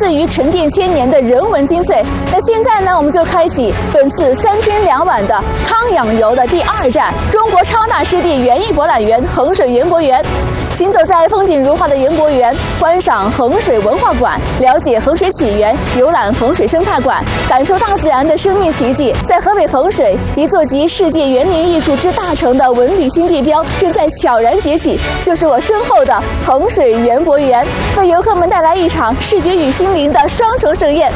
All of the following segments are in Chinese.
自于沉淀千年的人文精粹。那现在呢，我们就开启本次3天2晚的康养游的第2站——中国超大湿地园艺博览园衡水园博园。行走在风景如画的园博园，观赏衡水文化馆，了解衡水起源，游览衡水生态馆，感受大自然的生命奇迹。在河北衡水，一座集世界园林艺术之大成的文旅新地标正在悄然崛起，就是我身后的衡水园博园，为游客们带来一场视觉与心灵的双重盛宴。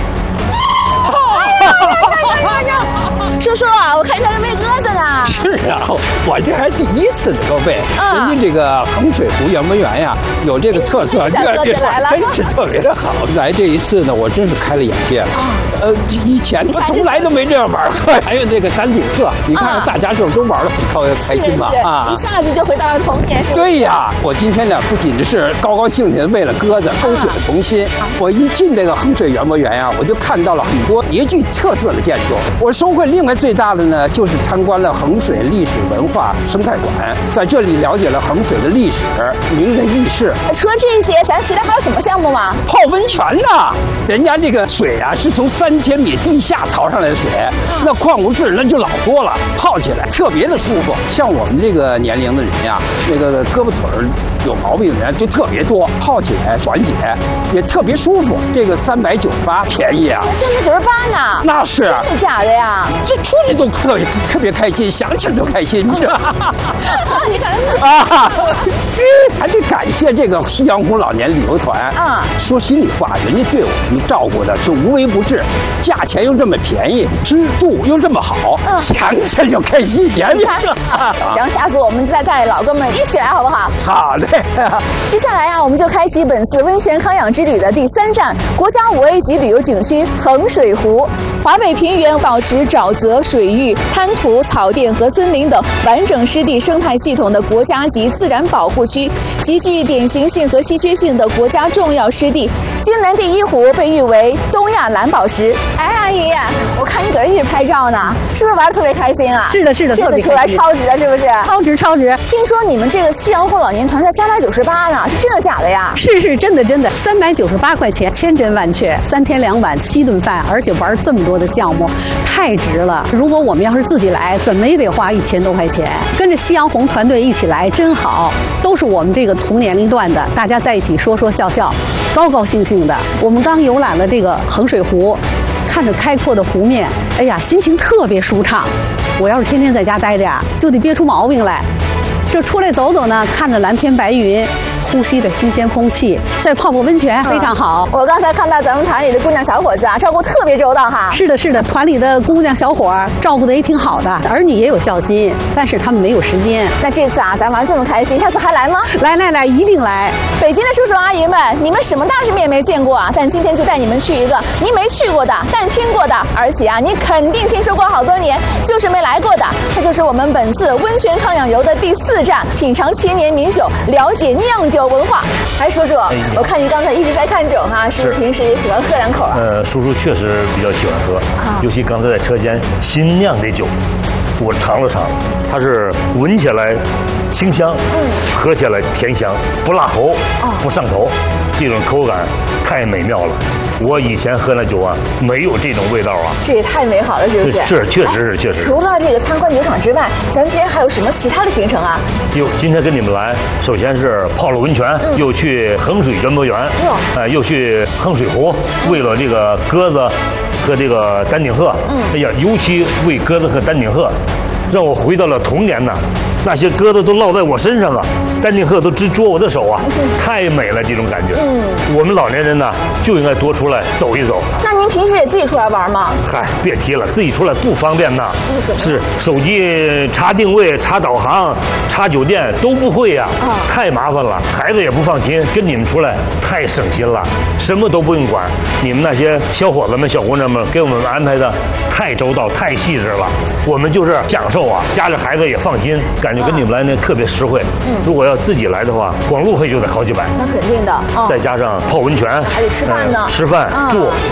叔叔啊，我看你在这喂鸽子呢。 是啊，我这还第一次能够喂。人家这个衡水湖园博园呀，有这个特色， 小鸽子来了， 真是特别的好。来这一次呢，我真是开了眼界了。以前我从来都没这样玩过。还有这个丹顶鹤，你看大家都玩得很开心吧？ 一下子就回到了童年，是吧？ 对呀，我今天呢，不仅是高高兴兴为了鸽子勾起了童心，我一进这个衡水园博园呀，我就看到了很多别具特色的建筑。我收获另外最大的呢，就是参观了衡水历史文化生态馆，在这里了解了衡水的历史、名人轶事。 除了这些，咱其他还有什么项目吗？ 泡温泉呐，人家这个水啊是从3000米地下淘上来的水，那矿物质那就老多了，泡起来特别的舒服。像我们这个年龄的人呀，那个胳膊腿有毛病的人就特别多，泡起来缓解也特别舒服。这个398便宜啊 ，398呢？ 那是真的假的呀？ 这出来都特别开心，想起来都开心，你知道吗？ 你看啊，还得感谢这个夕阳红老年旅游团啊。说心里话，人家对我们照顾的是无微不至，价钱又这么便宜，吃住又这么好，想起来就开心。 行，下次我们再带老哥们一起来，好不好？ 好的。 接下来我们就开启本次温泉康养之旅的第3站——国家5A级旅游景区衡水湖。华北平原保持沼泽、水域、滩涂、草甸和森林等完整湿地生态系统的国家级自然保护区，极具典型性和稀缺性的国家重要湿地。京南第1湖被誉为东亚蓝宝石。哎，阿姨，我看你搁这一直拍照呢，是不是玩得特别开心啊？ 是的，是的， 这次出来超值了，是不是？ 超值！ 听说你们这个夕阳红老年团才398呢，是真的假的呀？ 是真的，398块钱，千真万确，3天2晚7顿饭，而且玩这么多的项目，太值了。如果我们要是自己来，怎么也得花1000多块钱。跟着夕阳红团队一起来，真好，都是我们这个同年龄段的，大家在一起说说笑笑，高高兴兴的。我们刚游览了这个衡水湖，看着开阔的湖面，哎呀，心情特别舒畅。我要是天天在家待着呀，就得憋出毛病来。这出来走走呢，看着蓝天白云，呼吸着新鲜空气，再泡泡温泉，非常好。 我刚才看到咱们团里的姑娘小伙子啊，照顾特别周到哈。 是的，团里的姑娘小伙照顾得也挺好的，儿女也有孝心，但是他们没有时间。 那这次啊，咱玩这么开心，下次还来吗？ 来，一定来。 北京的叔叔阿姨们，你们什么大世面没见过啊？但今天就带你们去一个你没去过的，但听过的，而且啊，你肯定听说过好多年，就是没来过的。它就是我们本次温泉康养游的第4站，品尝千年名酒，了解酿酒文化。哎，叔叔，我看你刚才一直在看酒哈，是不是平时也喜欢喝2口啊？ 叔叔确实比较喜欢喝，尤其刚才在车间新酿的酒，我尝了尝，它是闻起来清香，喝起来甜香，不辣喉，不上头，这种口感太美妙了。我以前喝那酒啊，没有这种味道啊。 这也太美好了，是不是？ 是，确实。 除了这个参观酒厂之外，咱今天还有什么其他的行程啊？ 今天跟你们来，首先是泡了温泉，又去衡水园博园，又去衡水湖，为了这个鸽子和这个丹顶鹤，哎呀，尤其为鸽子和丹顶鹤，让我回到了童年呐。那些鸽子都落在我身上啊，丹顶鹤都直啄我的手啊，太美了这种感觉。我们老年人呢就应该多出来走一走。 那您平时也自己出来玩吗？ 嗨，别提了，自己出来不方便呐。是手机查定位、查导航、查酒店都不会呀，太麻烦了，孩子也不放心。跟你们出来太省心了，什么都不用管。你们那些小伙子们、小姑娘们给我们安排的太周到、太细致了，我们就是享受啊，家里孩子也放心。感觉跟你们来呢特别实惠。如果要自己来的话，光路费就得好几百。 那肯定的。 再加上泡温泉， 还得吃饭呢。 吃饭住。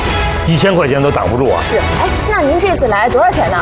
1000块钱都挡不住啊。 是，哎，那您这次来多少钱呢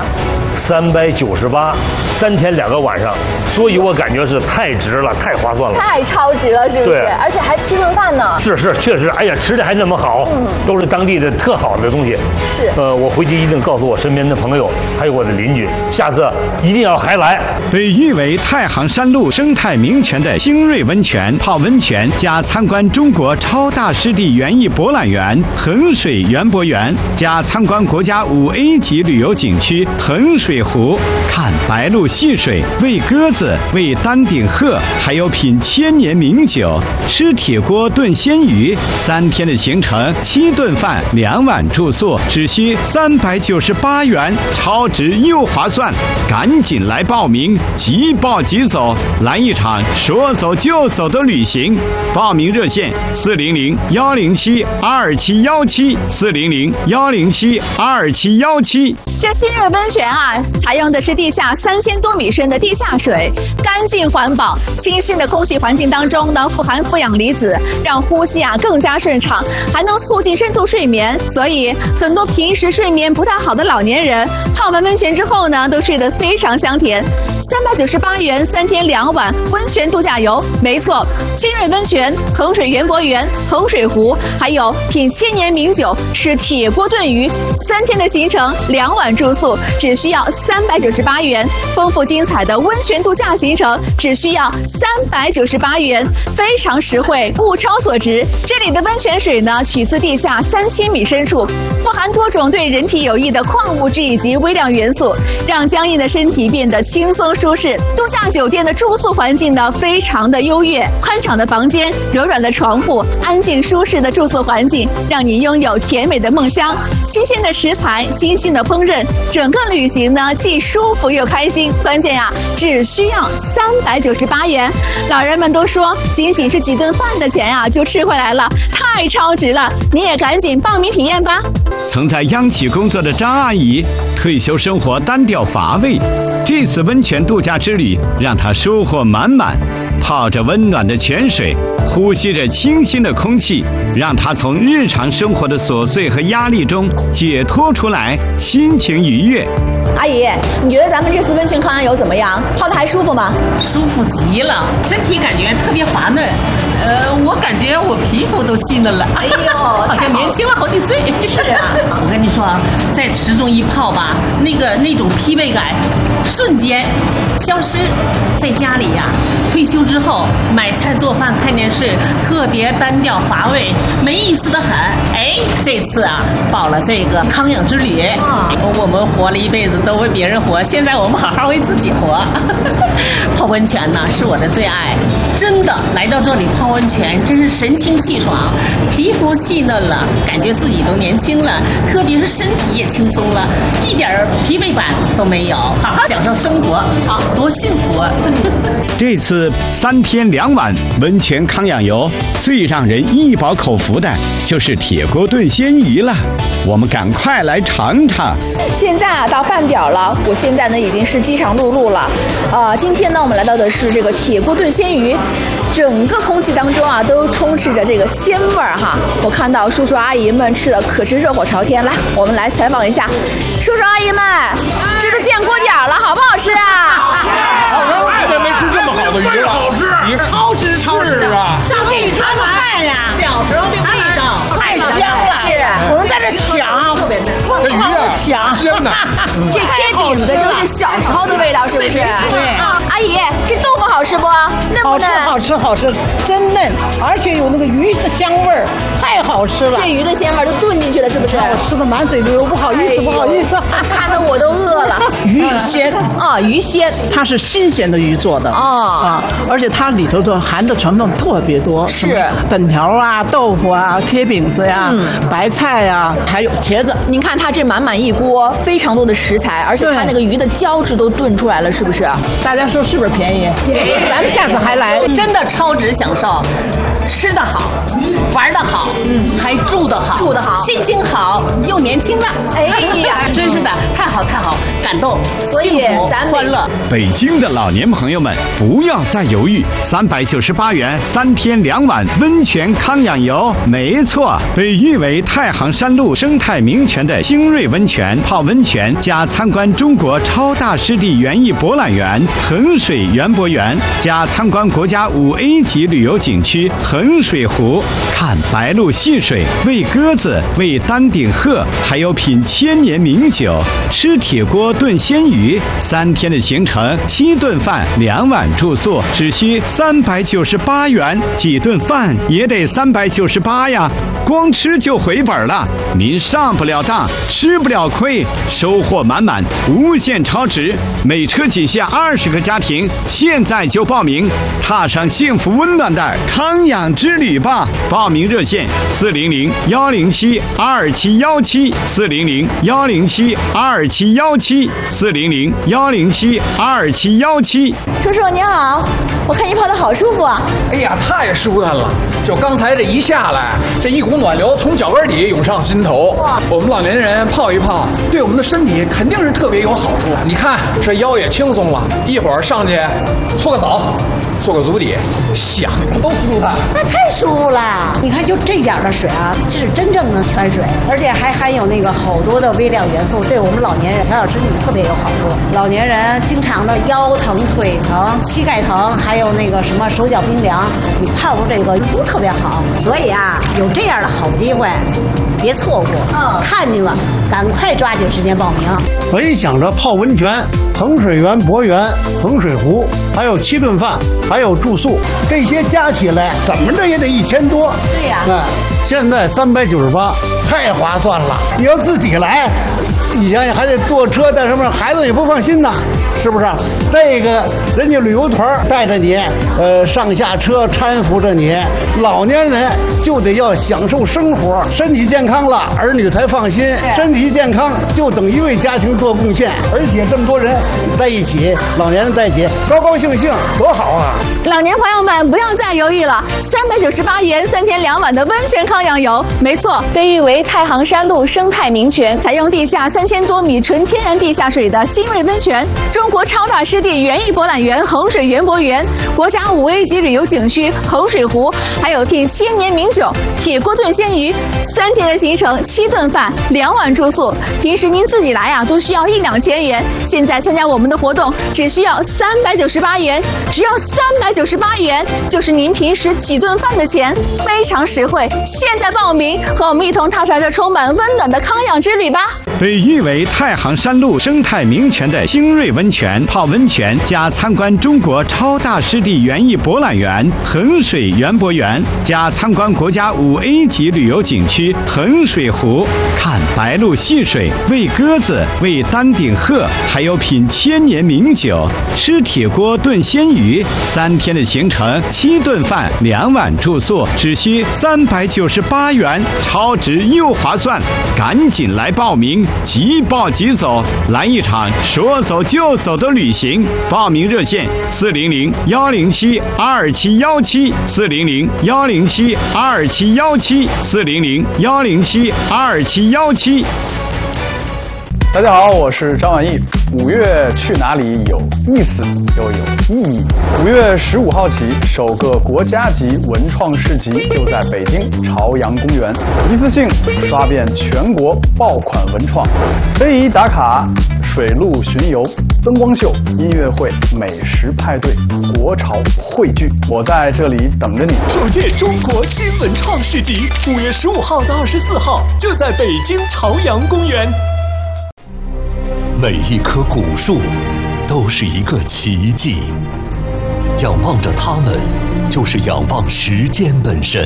？398，3天2个晚上，所以我感觉是太值了，太划算了， 太超值了，是不是？ 对， 而且还7顿饭呢。 是，确实，哎呀，吃的还那么好，都是当地的特好的东西。 是， 我回去一定告诉我身边的朋友，还有我的邻居，下次一定要还来。 被誉为太行山路生态名泉的新锐温泉，泡温泉加参观中国超大湿地园艺博览园衡水园博园，加参观国家5A 级旅游景区衡水湖，看白鹭戏水，喂鸽子，喂丹顶鹤，还有品千年名酒，吃铁锅炖鲜鱼。3天的行程，7顿饭，2晚住宿，只需398元，超值又划算，赶紧来报名，即报即走，来一场说走就走的旅行。报名热线400-107-2717，400-107-2717。 这新锐温泉啊，采用的是地下3000多米深的地下水，干净环保，清新的空气环境当中呢，富含负氧离子，让呼吸啊更加顺畅，还能促进深度睡眠。所以很多平时睡眠不太好的老年人，泡完温泉之后呢，都睡得非常香甜。398元3天2晚温泉度假游，没错，新锐温泉、衡水园博园、衡水湖，还有品千年名酒、吃铁锅炖鱼，3天的行程2晚住宿只需要398元，丰富精彩的温泉度假行程只需要398元，非常实惠，物超所值。这里的温泉水呢，取自地下3000米深处，富含多种对人体有益的矿物质以及微量元素，让僵硬的身体变得轻松舒适。度假酒店的住宿环境呢，非常的优越，宽敞的房间、柔软的床铺、安静舒适的住宿环境，让你拥有甜美的梦乡。新鲜的食材，精心的烹饪，整个旅行呢既舒服又开心。关键呀，只需要398元。老人们都说，仅仅是几顿饭的钱啊，就吃回来了，太超值了！你也赶紧报名体验吧。 曾在央企工作的张阿姨，退休生活单调乏味，这次温泉度假之旅让她收获满满。泡着温暖的泉水，呼吸着清新的空气，让她从日常生活的琐碎和压力中解脱出来，心情愉悦。 阿姨，你觉得咱们这次温泉康阳游怎么样？泡得还舒服吗？ 舒服极了，身体感觉特别滑嫩。我感觉我皮肤都细嫩了，哎呦，好像年轻了好几岁。 是啊， 我跟你说啊，在池中一泡吧，那种疲惫感瞬间消失。在家里呀，退休之后买菜做饭看电视，特别单调乏味，没意思的很。哎，这次啊报了这个康养之旅，我们活了一辈子都为别人活，现在我们好好为自己活。泡温泉呢是我的最爱，真的来到这里泡温泉真是神清气爽，皮肤细嫩了，感觉自己都年轻了，特别是身体也轻松了，一点疲惫感都没有，好好享受生活，好多幸福啊！ 这次3天2晚温泉康养游，最让人一饱口福的就是铁锅炖鲜鱼了，我们赶快来尝尝。 现在啊到饭点了，我现在呢已经是饥肠辘辘了。今天呢我们来到的是这个铁锅炖鲜鱼，整个空气当中啊都充斥着这个鲜味儿哈。我看到叔叔阿姨们吃了可吃热火朝天，来，我们来采访一下叔叔阿姨们，这都见锅点了，好不好吃啊？ 我真没吃这么好的鱼了，好吃， 超值超值啊！ 大给你尝尝看呀，小时候的味道太香了。我们在这抢， 这鱼啊， 抢香的。 这贴饼子就是小时候的味道，是不是？ 对。 阿姨，这豆腐好吃不？嫩不嫩？ 好吃，真嫩，而且有那个鱼的香味儿，太好吃了。 这鱼的鲜味都炖进去了，是不是？ 我吃的满嘴流，不好意思， 看得我都饿了。 鱼鲜啊，鱼鲜， 它是新鲜的鱼做的而且它里头的含的成分特别多， 是粉条啊、豆腐啊、贴饼子呀、白菜呀，还有茄子。 您看它这满满一锅，非常多的食材，而且它那个鱼的胶质都炖出来了，是不是？ 大家说是不是便宜？咱们下次还来， 真的超值享受，吃得好，玩得好，还住得好，心情好。 老又年轻了。 哎呀， 真是的，太好太好，感动，幸福欢乐。 北京的老年朋友们，不要再犹豫，398元3天2晚温泉康养游，没错，被誉为太行山路生态名泉的新锐温泉泡温泉加参观中国超大湿地园艺博览园衡水园博园加参观国家5A 级旅游景区衡水湖，看白鹭戏水，喂鸽子，喂丹顶鹤，还有品千年名酒，吃铁锅炖鲜鱼，3天的行程，7顿饭2晚住宿，只需398元，几顿饭也得398呀，光吃就回本了。您上不了当，吃不了亏，收获满满，无限超值，每车仅限20个家庭，现在就报名，踏上幸福温暖的康养之旅吧！报名热线400-107-2717，400-107-2717，400-107-2717。 叔叔您好，我看您泡的好舒服啊！ 哎呀，太舒坦了！就刚才这一下来，这一股暖流从脚跟底涌上心头。哇，我们老年人泡一泡，对我们的身体肯定是特别有好处。你看这腰也轻松了，一会儿上去搓个澡，做个足底，想着都舒坦。 那太舒服了！你看，就这点的水啊，是真正的泉水，而且还含有那个好多的微量元素，对我们老年人调养身体特别有好处。老年人经常的腰疼、腿疼、膝盖疼，还有那个什么手脚冰凉，你泡过这个都特别好。所以啊，有这样的好机会，别错过。看见了，赶快抓紧时间报名。 本想着泡温泉，衡水园博园、衡水湖，还有7顿饭，还有住宿，这些加起来怎么着也得1000多。 对呀， 现在398，太划算了。你要自己来，你想想还得坐车，在上面孩子也不放心呐，是不是？这个人家旅游团带着你，上下车搀扶着你，老年人就得要享受生活，身体健康了，儿女才放心。身体健康就等于为家庭做贡献，而且这么多人在一起，老年人在一起，高高兴兴，多好啊！ 老年朋友们不要再犹豫了，398元3天2晚的温泉康养游，没错，被誉为太行山路生态名泉，采用地下3000多米纯天然地下水的新锐温泉，中国超大湿地园艺博览园衡水园博园，国家5A 级旅游景区衡水湖，还有品千年名酒，铁锅炖鲜鱼，3天的行程，7顿饭2晚住宿。平时您自己来啊，都需要1-2千元，现在参加我们的活动，只需要398元，只要398元，就是您平时几顿饭的钱，非常实惠。现在报名，和我们一同踏上这充满温暖的康养之旅吧！ 被誉为太行山路生态名泉的新锐温泉泡温泉加参观中国超大湿地园艺博览园衡水园博园加参观国家5A 级旅游景区衡水湖，看白鹭戏水，喂鸽子，喂丹顶鹤，还有品千年名酒，吃铁锅炖鲜鱼，3天的行程，7顿饭2晚住宿，只需398元，超值又划算，赶紧来报名，即报即走，来一场说走就走的旅行。报名热线400-107-2717，400-107-2717，400-107-2717。 大家好，我是张晚意。5月去哪里有意思又有意义。5月15号起，首个国家级文创市集就在北京朝阳公园，一次性刷遍全国爆款文创，非遗打卡、水陆巡游、灯光秀、音乐会、美食派对、国潮汇聚，我在这里等着你。 首届中国新文创市集5月15号到24号就在北京朝阳公园。 每一棵古树都是一个奇迹，仰望着它们，就是仰望时间本身。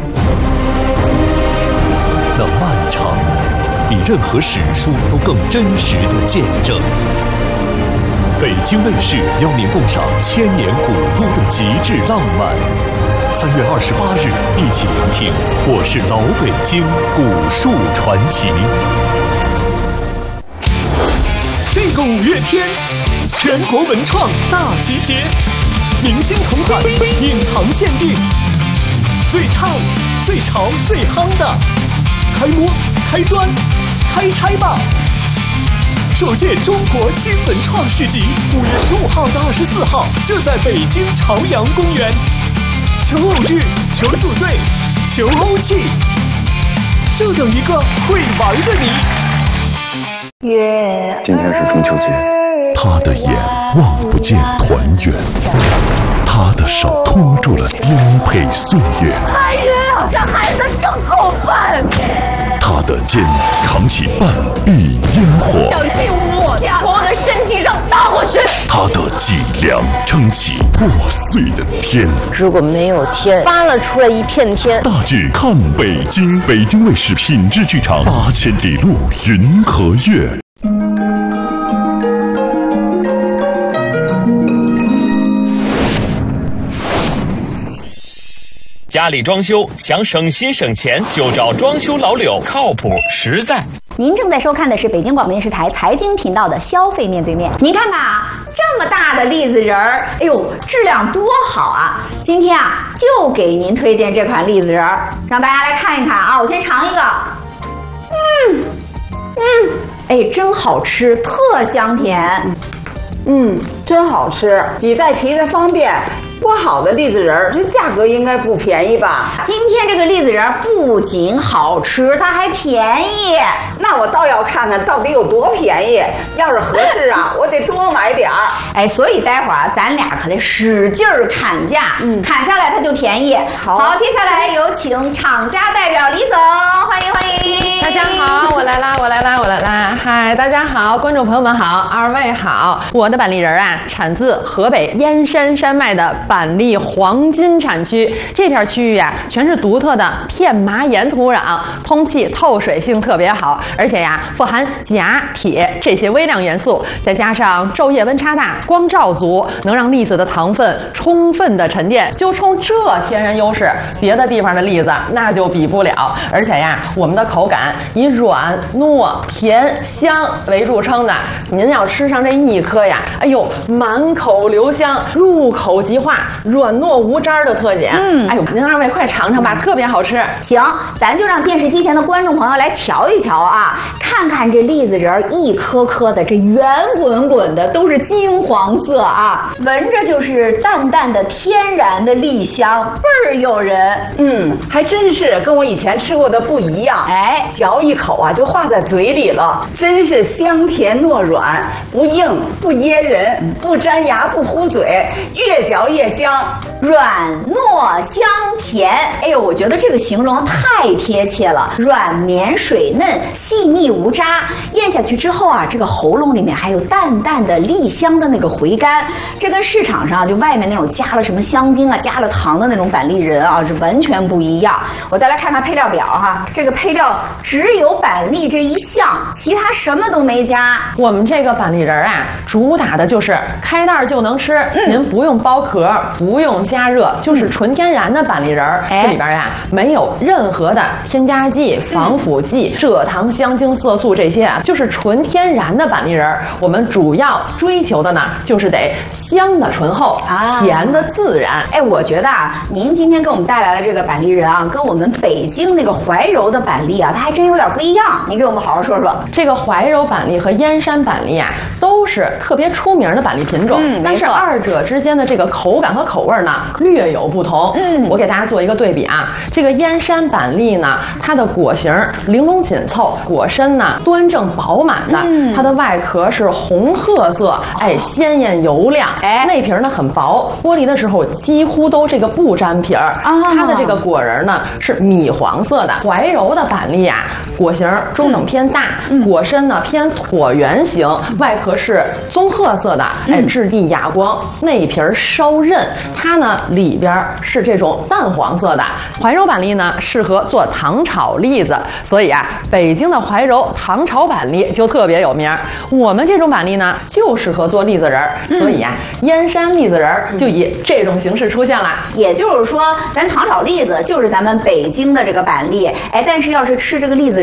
那漫长比任何史书都更真实的见证。北京卫视邀您共赏千年古都的极致浪漫。3月28日，一起聆听我是老北京古树传奇。 这个5月天，全国文创大集结，明星同款，隐藏限定，最烫、最潮、最夯的，开摸、 开端，开拆吧！首届中国新文创市集5月15号到24号就在北京朝阳公园，求偶遇，求组队，求欧气，就等一个会玩的你。 今天是中秋节， 他的眼望不见团圆，他的手托住了颠沛岁月。 哎呀，这孩子真够烦！ 他的肩扛起半壁烟火， 想进我家，从我的身体上打过去。 他的脊梁撑起破碎的天。 如果没有天，扒拉出来一片天。 大剧看北京，北京卫视品质剧场8000里路云和月。 家里装修想省心省钱，就找装修老柳，靠谱实在。 您正在收看的是北京广播电视台财经频道的消费面对面。您看看啊，这么大的栗子仁儿，哎呦，质量多好啊！今天啊，就给您推荐这款栗子仁儿，让大家来看一看啊。我先尝一个，哎，真好吃，特香甜。 真好吃，比带皮的方便。剥好的栗子仁儿，这价格应该不便宜吧？ 今天这个栗子仁儿不仅好吃，它还便宜。 那我倒要看看到底有多便宜。要是合适啊，我得多买点儿。 哎，所以待会儿啊，咱俩可得使劲儿砍价，砍下来它就便宜。好，接下来有请厂家代表李总，欢迎欢迎。 大家好，我来啦！嗨，大家好，观众朋友们好，二位好。我的板栗仁啊，产自河北燕山山脉的板栗黄金产区，这片区域啊，全是独特的片麻岩土壤，通气透水性特别好，而且呀，富含钾、铁这些微量元素，再加上昼夜温差大、光照足，能让栗子的糖分充分的沉淀。就冲这天然优势，别的地方的栗子那就比不了。而且呀，我们的口感以软、糯、甜、香为著称的，您要吃上这一颗呀，哎呦，满口留香，入口即化，软糯无渣的特点。哎呦，您二位快尝尝吧，特别好吃。 行，咱就让电视机前的观众朋友来瞧一瞧啊，看看这栗子仁一颗颗的，这圆滚滚的，都是金黄色啊，闻着就是淡淡的天然的栗香，倍儿诱人。 还真是跟我以前吃过的不一样。哎，嚼一口啊就化在嘴里了，真是香甜糯软，不硬不噎人，不粘牙不糊嘴，越嚼越香， 软糯香甜。哎呦，我觉得这个形容太贴切了，软绵水嫩，细腻无渣，咽下去之后啊，这个喉咙里面还有淡淡的栗香的那个回甘，这跟市场上就外面那种加了什么香精啊、加了糖的那种板栗仁啊，是完全不一样。我再来看看配料表哈，这个配料只有板栗这一项，其他什么都没加。 我们这个板栗仁啊，主打的就是开袋就能吃，您不用剥壳，不用加热，就是纯天然的板栗仁。这里边呀，没有任何的添加剂、防腐剂、蔗糖、香精、色素这些啊，就是纯天然的板栗仁。我们主要追求的呢，就是得香的醇厚，甜的自然。 哎，我觉得啊，您今天给我们带来的这个板栗仁啊，跟我们北京那个怀柔的板栗啊，它还真有点不一样。您给我们好好说说。 这个怀柔板栗和燕山板栗啊，都是特别出名的板栗品种，但是二者之间的这个口感和口味呢，略有不同。我给大家做一个对比啊，这个燕山板栗呢，它的果形玲珑紧凑，果身呢端正饱满的，它的外壳是红褐色，哎，鲜艳油亮，哎，内皮呢很薄，剥离的时候几乎都这个不沾皮儿。它的这个果仁呢是米黄色的。怀柔的板栗啊，果形中等偏大，果身呢偏椭圆形，外壳是棕褐色的，哎，质地哑光，内皮稍韧，它呢里边是这种淡黄色的。怀柔板栗呢适合做糖炒栗子，所以啊，北京的怀柔糖炒板栗就特别有名。我们这种板栗呢就适合做栗子仁儿，所以啊，燕山栗子仁儿就以这种形式出现了。 也就是说，咱糖炒栗子就是咱们北京的这个板栗，哎，但是要是吃这个栗子仁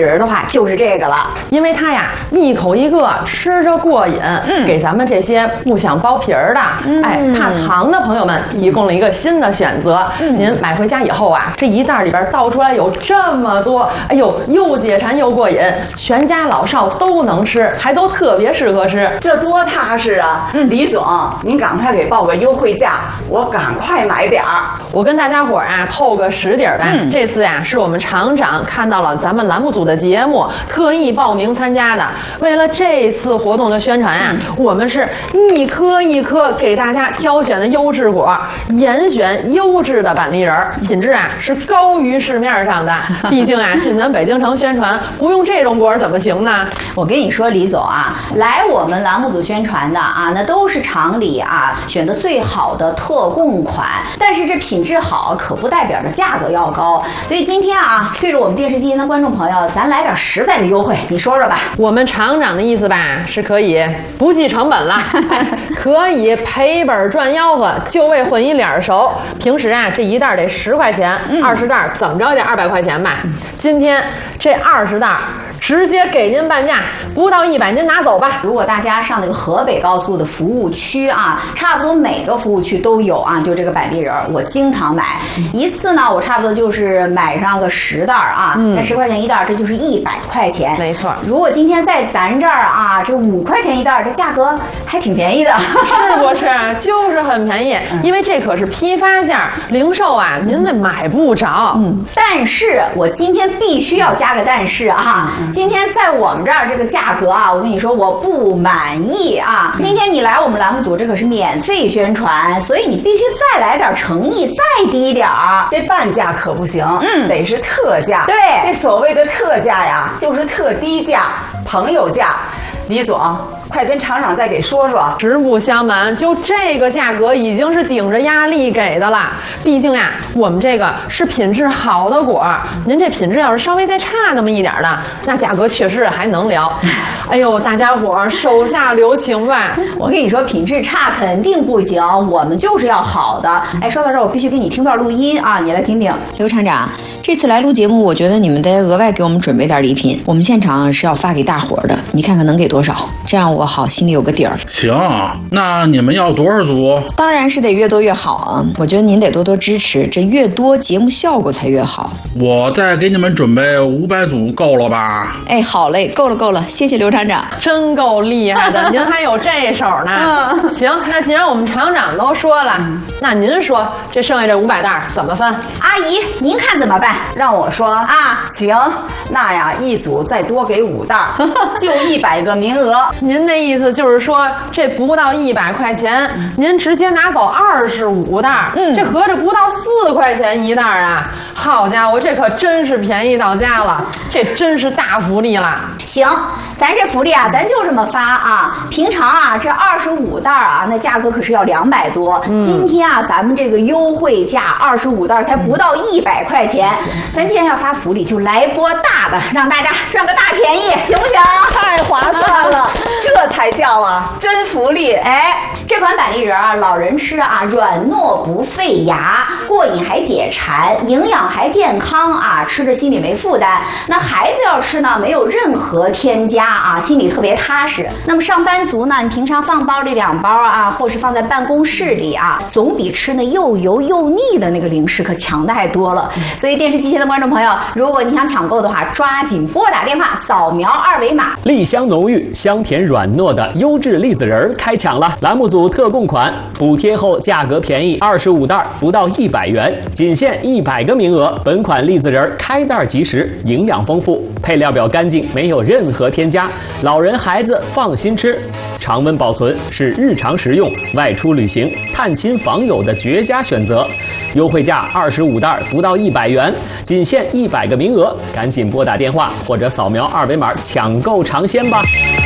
仁的话，就是这个了。 因为它呀一口一个，吃着过瘾，给咱们这些不想剥皮儿的，怕糖的朋友们提供了一个新的选择。您买回家以后啊，这一袋里边倒出来有这么多，哎呦，又解馋又过瘾，全家老少都能吃，还都特别适合吃， 这多踏实啊！李总，您赶快给报个优惠价，我赶快买点儿。 我跟大家伙啊透个实底儿呗。这次呀是我们厂长看到了咱们栏目组的节目，特意报名参加的。为了这次活动的宣传啊，我们是一颗一颗给大家挑选的优质果，严选优质的板栗仁，品质啊是高于市面上的。毕竟啊进咱北京城宣传，不用这种果怎么行呢？ 我跟你说，李总啊，来我们栏目组宣传的啊，那都是厂里啊选的最好的特供款。但是这品质好，可不代表着价格要高。所以今天啊，对着我们电视机前的观众朋友，咱来点实在的优惠，你说说吧。 我们厂长的意思吧，是可以不计成本了，可以赔本赚吆喝，就为混一脸熟。平时啊，这一袋得10块钱，20袋怎么着也得200块钱吧。今天这20袋直接给您半价，不到100您拿走吧。 如果大家上那个河北高速的服务区啊，差不多每个服务区都有啊，就这个板栗仁，我经常买。一次呢，我差不多就是买上个10袋啊，那10块钱一袋，这就是100块钱。 没错。 如果今天在咱这儿啊，这5块钱一袋，这价格还挺便宜的。 是不是？就是很便宜，因为这可是批发价，零售啊您那买不着。 但是我今天必须要加个但是啊，今天在我们这儿这个价格啊，我跟你说我不满意啊。今天你来我们栏目组，这可是免费宣传，所以你必须再来点诚意，再低点儿。 这半价可不行，得是特价。 对， 这所谓的特价呀，就是特低价、朋友价。李总，快跟厂长再给说说。 实不相瞒，就这个价格已经是顶着压力给的了。毕竟呀，我们这个是品质好的果，您这品质要是稍微再差那么一点的，那价格确实还能聊。哎呦，大家伙手下留情吧。 我跟你说，品质差肯定不行，我们就是要好的。哎，说到这儿，我必须给你听段录音啊，你来听听。 刘厂长，这次来录节目，我觉得你们得额外给我们准备点礼品，我们现场是要发给大伙的，你看看能给多少，这样我好心里有个底儿。 行，那你们要多少组？ 当然是得越多越好啊！我觉得您得多多支持，这越多节目效果才越好。 我再给你们准备500组，够了吧？ 哎，好嘞，够了够了，谢谢刘厂长， 真够厉害的，您还有这手呢。行，那既然我们厂长都说了，那您说这剩下这500袋怎么分？ 阿姨，您看怎么办？ 让我说啊，行，那呀一组再多给5袋，就100个名额。 您那意思就是说，这不到100块钱，您直接拿走25袋，这合着不到4块钱一袋啊！好家伙，这可真是便宜到家了，这真是大福利了。 行，咱这福利啊，咱就这么发啊。平常啊，这25袋啊，那价格可是要200多。今天啊，咱们这个优惠价25袋才不到100块钱。咱既然要发福利，就来波大的，让大家赚个大便宜，行不行？ 太划算了，这才叫啊真福利！ 哎，这款板栗仁啊，老人吃啊，软糯不费牙，过瘾还解馋，营养还健康啊，吃着心里没负担。那孩子要吃呢，没有任何添加啊，心里特别踏实。那么上班族呢，你平常放包里2包啊，或是放在办公室里啊，总比吃那又油又腻的那个零食可强太多了。所以电视机前的观众朋友，如果你想抢购的话，抓紧拨打电话，扫描2维码。 栗香浓郁、香甜软糯的优质栗子仁开抢了！栏目组特供款，补贴后价格便宜，25袋不到100元，仅限100个名额。本款栗子仁开袋即食，营养丰富，配料表干净，没有任何添加，老人孩子放心吃。常温保存是日常食用、外出旅行、探亲访友的绝佳选择。优惠价25袋不到100元，仅限100个名额，赶紧拨打电话或者扫描2维码抢购尝鲜吧。